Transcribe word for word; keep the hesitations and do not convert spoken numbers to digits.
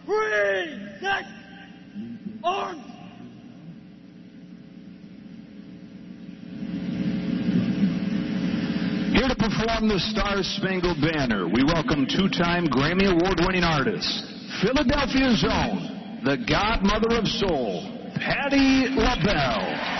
Three, six, arms. Here to perform the Star-Spangled Banner, we welcome two-time Grammy Award-winning artist, Philadelphia's own, the godmother of soul, Patti LaBelle.